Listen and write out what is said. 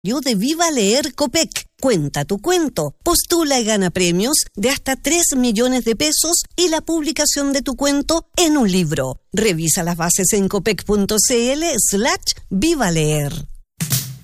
de Viva Leer Copec. Cuenta tu cuento, postula y gana premios de hasta 3 millones de pesos y la publicación de tu cuento en un libro. Revisa las bases en copec.cl/Viva Leer.